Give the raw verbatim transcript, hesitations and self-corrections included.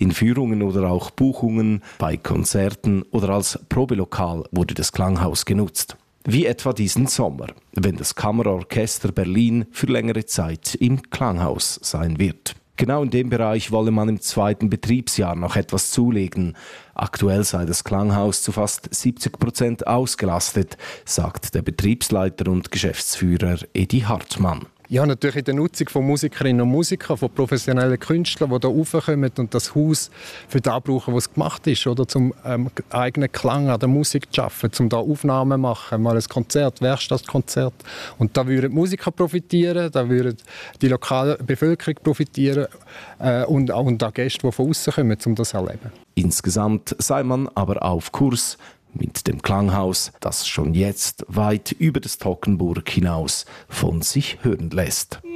In Führungen oder auch Buchungen, bei Konzerten oder als Probelokal wurde das Klanghaus genutzt. Wie etwa diesen Sommer, wenn das Kammerorchester Berlin für längere Zeit im Klanghaus sein wird. Genau in dem Bereich wolle man im zweiten Betriebsjahr noch etwas zulegen. Aktuell sei das Klanghaus zu fast siebzig Prozent ausgelastet, sagt der Betriebsleiter und Geschäftsführer Edi Hartmann. Ja, natürlich in der Nutzung von Musikerinnen und Musikern, von professionellen Künstlern, die hier raufkommen und das Haus für das brauchen, was gemacht ist, oder zum ähm, eigenen Klang an der Musik zu arbeiten, um da Aufnahmen zu machen, mal ein Konzert, Werkstattkonzert. Und da würden die Musiker profitieren, da würde die lokale Bevölkerung profitieren äh, und auch und auch Gäste, die von außen kommen, um das zu erleben. Insgesamt sei man aber auf Kurs mit dem Klanghaus, das schon jetzt weit über das Toggenburg hinaus von sich hören lässt.